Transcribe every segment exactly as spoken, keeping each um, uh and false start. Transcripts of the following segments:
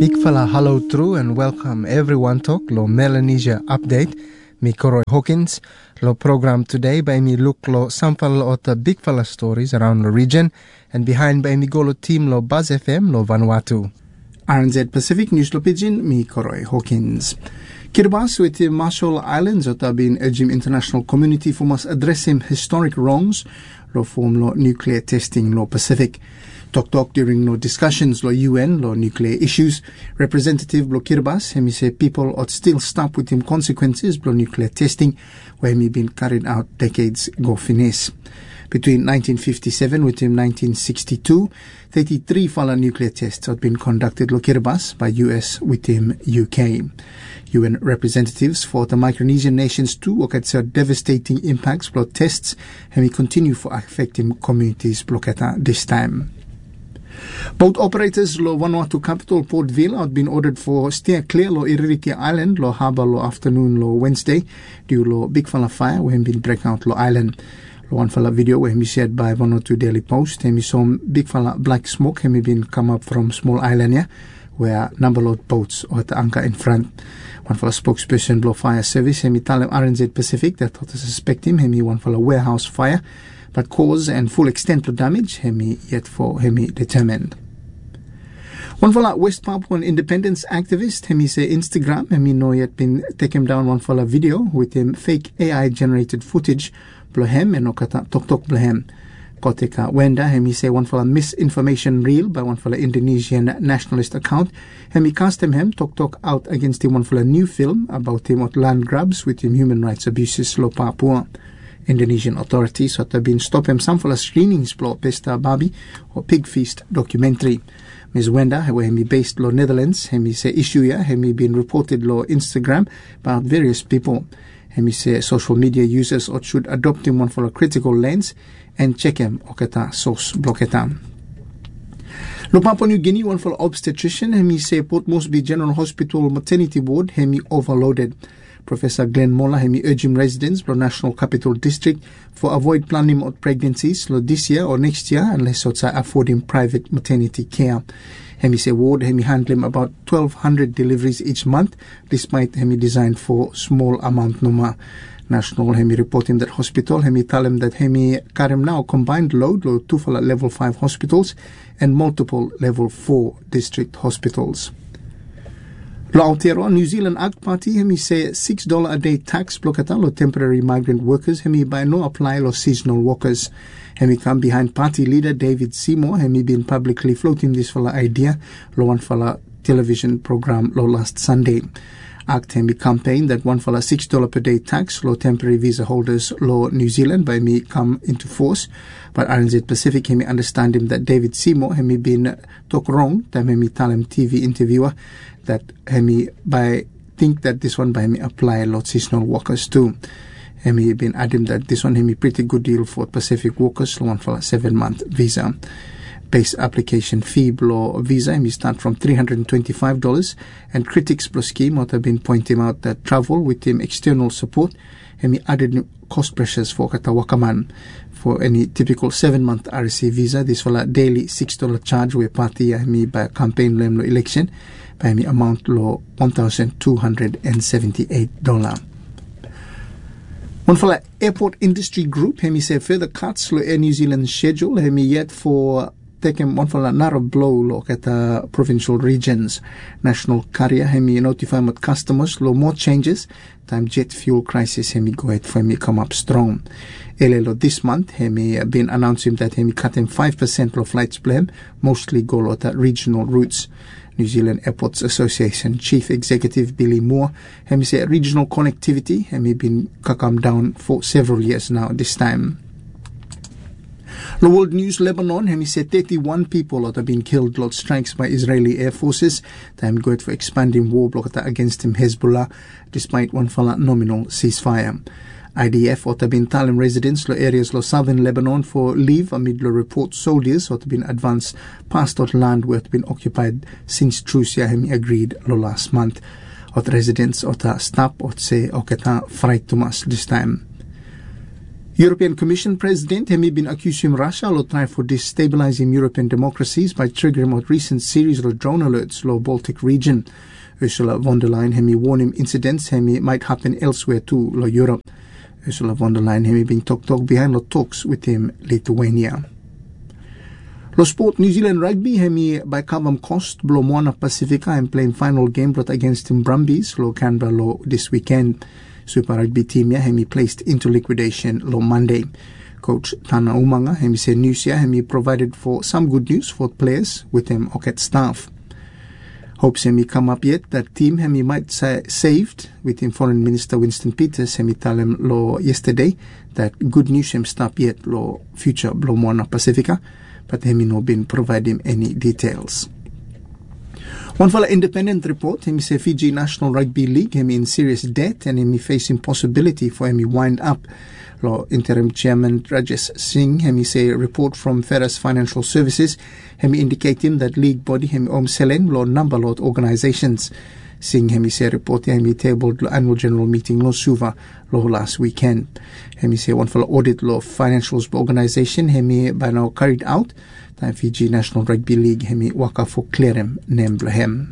Big fella hello through and welcome everyone talk lo Melanesia update. Mi Koroy Hawkins. Lo program today by me look lo sample of the big fella stories around the region and behind by me go lo team lo Buzz F M lo Vanuatu. R N Z Pacific News lo Pigeon, mi Koroy Hawkins. Kiribati with the Marshall Islands that have been urging international community for must address him historic wrongs lo form lo nuclear testing lo Pacific. Talk talk during no discussions lo U N lo nuclear issues. Representative lo Kiribati hemi say people ought still stop with him consequences lo nuclear testing where he been carried out decades go finesse. Between nineteen fifty-seven with him nineteen sixty-two, thirty-three fala nuclear tests had been conducted lo Kiribati by U S with him U K. U N representatives for the Micronesian nations too look at their devastating impacts lo tests and we continue for affecting communities look at this time. Boat operators lo Vanuatu capital Port Vila had been ordered for steer clear lo Iririki Island lo harbour lo afternoon lo Wednesday due lo big fella fire where been break out lo island. Lo one fella video where he shared by Vanuatu Daily Post he saw big fella black smoke he been come up from small island yeah, where number load boats or at the anchor in front. One fella spokesperson lo fire service he tell him R N Z Pacific that thought to suspect him he one fella warehouse fire. But cause and full extent of damage hemi yet for hemi determined. One fella West Papuan independence activist hemi say Instagram hemi no yet been taken down one fella video with him fake A I generated footage blohem and okata tok tok blohem. Koteka Wenda hemi say one fella misinformation reel by one fella Indonesian nationalist account hemi cast him hem tok tok out against him one fella new film about him at land grabs with him human rights abuses lo Papua. Indonesian authorities have been stopping some for the screenings for Pesta Babi or Pig Feast documentary. Miz Wenda, where he based lo Netherlands, he say issue ya, he been reported lo Instagram about various people. He say social media users or should adopt him one for a critical lens and check him oketa source blocketa. Lo Papua New Guinea one for obstetrician, he say Port Moresby General Hospital maternity ward, he overloaded. Professor Glenn Mola hemi urge him residents from National Capital District for avoid planning of pregnancies lo this year or next year unless it's affording private maternity care. Hemi say ward hemi handle him about twelve hundred deliveries each month despite hemi designed for small amount noma. National hemi reporting that hospital hemi tell him that hemi carry now combined load lo two for level five hospitals and multiple level four district hospitals. Lo Aotearoa New Zealand Ag Party hemi say six dollars a day tax blokata lo temporary migrant workers hemi by no apply lo seasonal workers. Hemi come behind party leader David Seymour hemi been publicly floating this fella idea lo one fella television program lo last Sunday. Act hemi campaign that one fella six dollars per day tax lo temporary visa holders lo New Zealand by me come into force. But R N Z Pacific hemi understand him that David Seymour hemi been talk wrong time hemi tell him T V interviewer that hemi by think that this one by me apply lot seasonal workers too. Hemi been adding that this one hemi pretty good deal for Pacific workers one for a seven month visa. Base application fee below visa hemi start from three hundred twenty-five dollars and critics plus scheme what have been pointing out that travel with him external support hemi added cost pressures for Katawakaman. For any typical seven month R C visa this for a daily six dollars charge where party hemi by campaign lo election by me amount lo one thousand two hundred seventy-eight dollars. One for the airport industry group, hemi say further cuts lo Air New Zealand schedule, hemi yet for taking one for another blow lo at the provincial regions. National carrier hemi notify with customers lo more changes, time jet fuel crisis hemi go ahead for hemi come up strong. Elelo this month hemi been announcing that hemi cutting five percent lo flights blame, mostly go lo at regional routes. New Zealand Airports Association Chief Executive Billy Moore hemi say regional connectivity hemi been come down for several years now this time. The World News Lebanon hemi say thirty-one people that have been killed lot strikes by Israeli air forces. Time good for expanding war block against him Hezbollah despite one fala nominal ceasefire. I D F have been telling residents lo areas lo southern Lebanon for leave amid lo report soldiers have been advanced past that land where have been occupied since truce hemi agreed lo last month. Ot residents ota stop ot say oketa fright to us this time. European Commission President has been accusing Russia of trying for destabilizing European democracies by triggering a recent series of drone alerts in the Baltic region. Ursula von der Leyen has warned him incidents has might happen elsewhere too in Europe. Ursula von der Leyen has been talk talk behind the talks with him Lithuania. Lo sport New Zealand rugby hemi by Carbon Coast Blo Moana Pacifica and playing final game brought against Tim Brumbies lo Canberra lo this weekend. Super Rugby team ya hemi placed into liquidation lo Monday. Coach Tana Umanga hemi said news ya hemi provided for some good news for players with them Ocket staff. Hopes hemi come up yet that team hemi might say saved with him Foreign Minister Winston Peters hemi tell him lo yesterday that good news him stop yet lo future Blo Moana Pacifica, but hemi no been provide him any details. One for the independent report, hemi say Fiji National Rugby League hemi in serious debt and hemi facing possibility for hemi wind up. Lo interim chairman Rajesh Singh hemi say report from Ferris Financial Services hemi indicating that league body hemi om selen lo number lot organizations. Singh hemi say report hemi tabled lo annual general meeting lo Suva lo last weekend. Hemi say one for the audit lo financials organization hemi by now carried out. Time Fiji National Rugby League hemi waka for clearem nemblehem.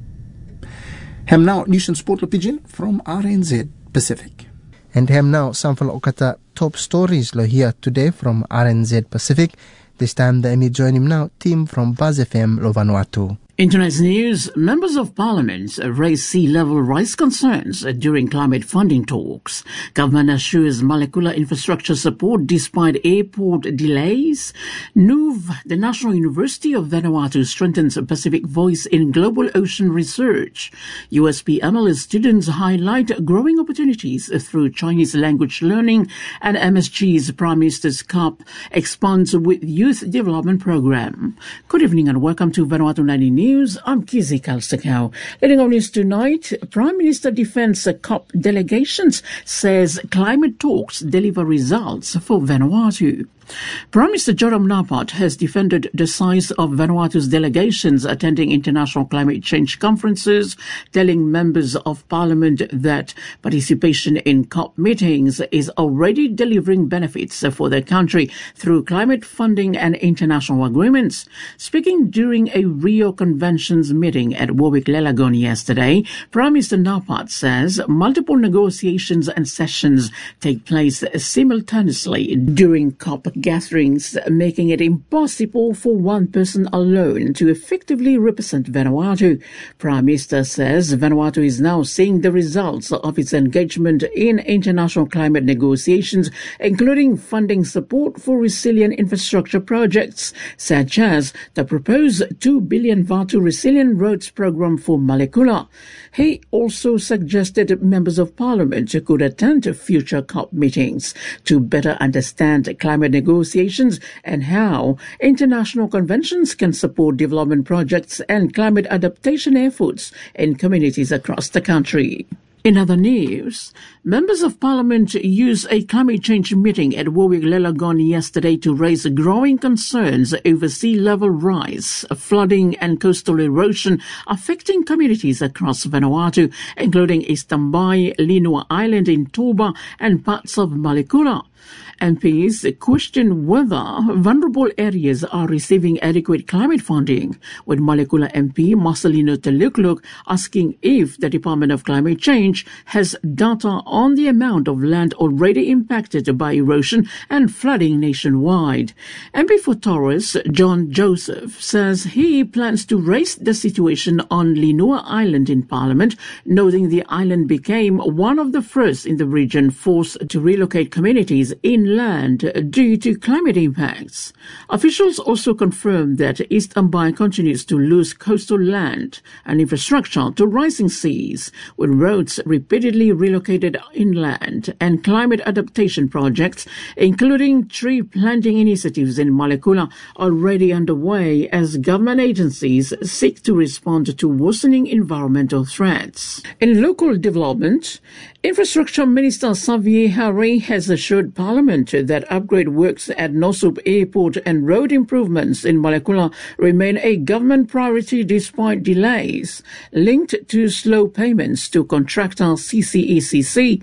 Hem now news and sport pigeon from R N Z Pacific. And hem now some for okata top stories lo here today from R N Z Pacific. This time the Emmy join him now team from Buzz F M lo Vanuatu. Internet news, members of parliament raised sea level rise concerns during climate funding talks. Government assures molecular infrastructure support despite airport delays. N U V, the National University of Vanuatu, strengthens Pacific voice in global ocean research. U S P M L S students highlight growing opportunities through Chinese language learning, and M S G's Prime Minister's Cup expands with youth development program. Good evening and welcome to Vanuatu ninety News. News, I'm Kizzy Kalstakau. Leading on news tonight, Prime Minister defends COP delegations, says climate talks deliver results for Vanuatu. Prime Minister Joram Napat has defended the size of Vanuatu's delegations attending international climate change conferences, telling members of parliament that participation in COP meetings is already delivering benefits for the country through climate funding and international agreements. Speaking during a Rio Conventions meeting at Warwick-Lelagon yesterday, Prime Minister Napat says multiple negotiations and sessions take place simultaneously during COP gatherings, making it impossible for one person alone to effectively represent Vanuatu. Prime Minister says Vanuatu is now seeing the results of its engagement in international climate negotiations, including funding support for resilient infrastructure projects, such as the proposed two billion Vatu Resilient Roads program for Malekula. He also suggested members of parliament could attend future COP meetings to better understand climate negotiations and how international conventions can support development projects and climate adaptation efforts in communities across the country. In other news, members of parliament used a climate change meeting at Warwick-Lelagon yesterday to raise growing concerns over sea level rise, flooding and coastal erosion affecting communities across Vanuatu, including East Tambai, Linua Island in Toba and parts of Malekula. M Ps question whether vulnerable areas are receiving adequate climate funding, with Malekula M P Marcelino Telukluk asking if the Department of Climate Change has data on the amount of land already impacted by erosion and flooding nationwide. M P for Torres, John Joseph, says he plans to raise the situation on Linua Island in Parliament, noting the island became one of the first in the region forced to relocate communities inland due to climate impacts. Officials also confirmed that East Tambai continues to lose coastal land and infrastructure to rising seas, with roads repeatedly relocated inland and climate adaptation projects, including tree planting initiatives in Malekula, already underway as government agencies seek to respond to worsening environmental threats. In local development, Infrastructure Minister Xavier Harry has assured Parliament that upgrade works at Nosup Airport and road improvements in Malekula remain a government priority despite delays linked to slow payments to contractor C C E C C.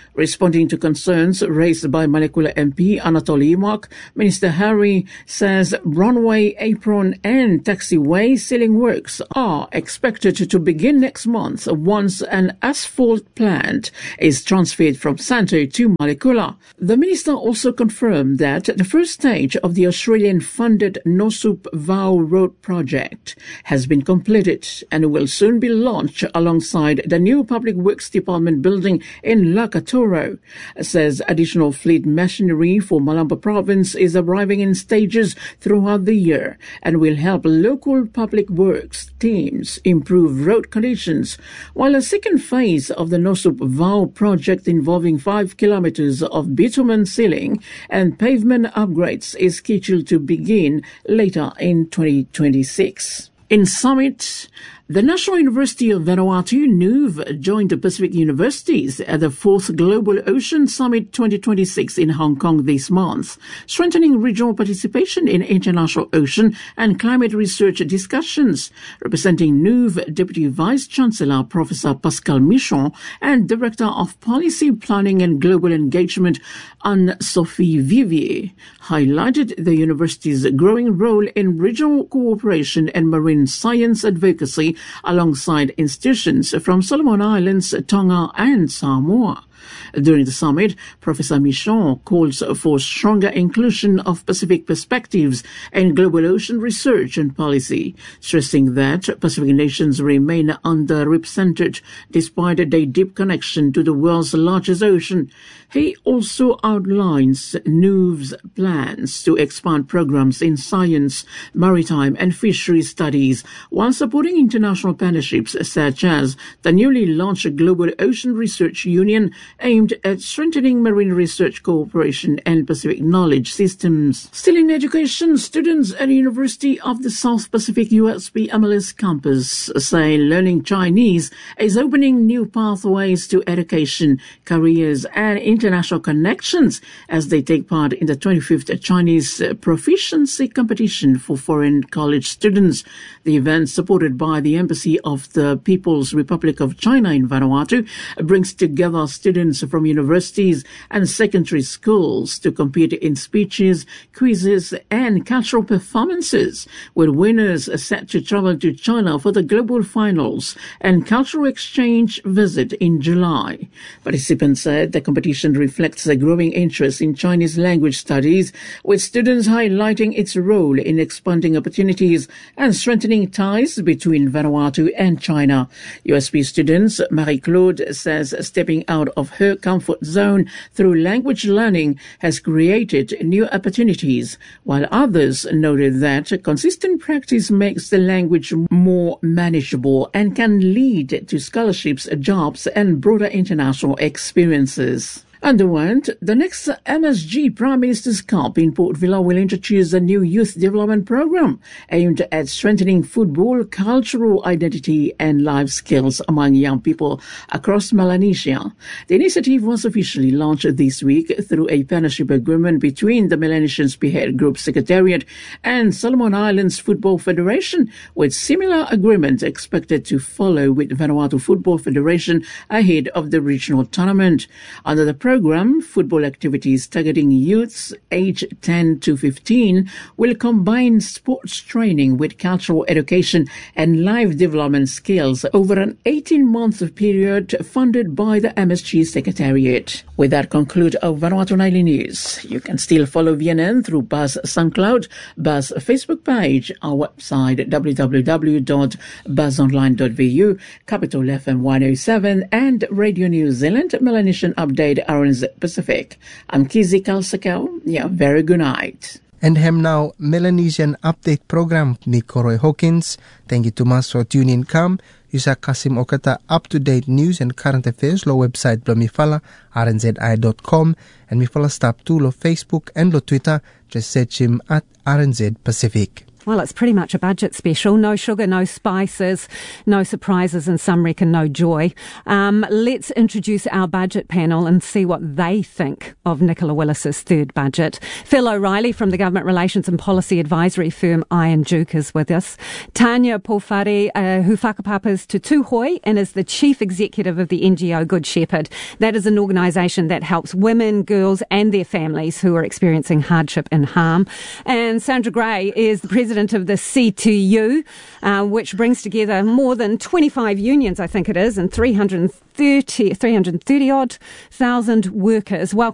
Responding to concerns raised by Malekula M P Anatoly Imak, Minister Hari says runway, apron and taxiway sealing works are expected to begin next month once an asphalt plant is transferred from Santo to Malekula. The minister also confirmed that the first stage of the Australian-funded Nosup Vow Road project has been completed and will soon be launched alongside the new Public Works Department building in Lakatoro. Says additional fleet machinery for Malamba province is arriving in stages throughout the year and will help local public works teams improve road conditions, while a second phase of the Nosup Vow project involving five kilometers of bitumen sealing and pavement upgrades is scheduled to begin later in twenty twenty-six. In Summit, the National University of Vanuatu, N U V, joined the Pacific Universities at the fourth Global Ocean Summit twenty twenty-six in Hong Kong this month, strengthening regional participation in international ocean and climate research discussions. Representing N U V, Deputy Vice-Chancellor Professor Pascal Michon and Director of Policy Planning and Global Engagement, Anne-Sophie Vivier, highlighted the university's growing role in regional cooperation and marine science advocacy alongside institutions from Solomon Islands, Tonga and Samoa. During the summit, Professor Michon calls for stronger inclusion of Pacific perspectives in global ocean research and policy, stressing that Pacific nations remain underrepresented despite their deep connection to the world's largest ocean. He also outlines N U V's plans to expand programs in science, maritime and fisheries studies while supporting international partnerships such as the newly launched Global Ocean Research Union aimed at strengthening marine research cooperation and Pacific knowledge systems. Still in education, students at the University of the South Pacific U S P M L S campus say learning Chinese is opening new pathways to education, careers and international connections as they take part in the twenty-fifth Chinese Proficiency Competition for foreign college students. The event, supported by the Embassy of the People's Republic of China in Vanuatu, brings together students from universities and secondary schools to compete in speeches, quizzes and cultural performances, with winners set to travel to China for the global finals and cultural exchange visit in July. Participants said the competition reflects a growing interest in Chinese language studies, with students highlighting its role in expanding opportunities and strengthening ties between Vanuatu and China. U S P students Marie-Claude says stepping out of her comfort zone through language learning has created new opportunities, while others noted that consistent practice makes the language more manageable and can lead to scholarships, jobs, and broader international experiences. Underwent, the next M S G Prime Minister's Cup in Port Vila will introduce a new youth development program aimed at strengthening football, cultural identity and life skills among young people across Melanesia. The initiative was officially launched this week through a partnership agreement between the Melanesian Spearhead Group Secretariat and Solomon Islands Football Federation, with similar agreements expected to follow with Vanuatu Football Federation ahead of the regional tournament. Under the program, football activities targeting youths aged ten to fifteen will combine sports training with cultural education and life development skills over an eighteen-month period funded by the M S G Secretariat. With that, conclude our Vanuatu Nightly News. You can still follow V N N through Buzz SoundCloud, Buzz Facebook page, our website w w w dot buzz online dot v u, Capital F M one oh seven and Radio New Zealand Melanesian Update R N Z Pacific. I'm Kizzy Kalsakau. Yeah, very good night. And hem now Melanesian Update Program ni Koroy Hawkins. Thank you to mas for tuning in come. Yusa Kasim Okata up-to-date news and current affairs lo website blo mifala r n z i dot com and mifala stop to lo Facebook and lo Twitter. Just search him at R N Z Pacific. Well, it's pretty much a budget special. No sugar, no spices, no surprises, and some reckon no joy. Um, let's introduce our budget panel and see what they think of Nicola Willis's third budget. Phil O'Reilly from the Government Relations and Policy Advisory firm Iron Duke is with us. Tanya Polwhare, uh, who whakapapas to Tūhoi and is the Chief Executive of the N G O Good Shepherd. That is an organisation that helps women, girls and their families who are experiencing hardship and harm. And Sandra Gray is the President of the C T U, uh, which brings together more than twenty-five unions, I think it is, and three hundred thirty, three hundred thirty odd thousand workers. Welcome.